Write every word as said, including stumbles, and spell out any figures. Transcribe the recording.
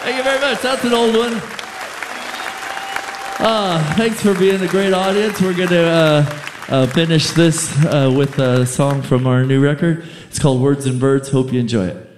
Thank you very much. That's an old one. Uh, thanks for being a great audience. We're going to uh, uh, finish this uh, with a song from our new record. It's called Words and Birds. Hope you enjoy it.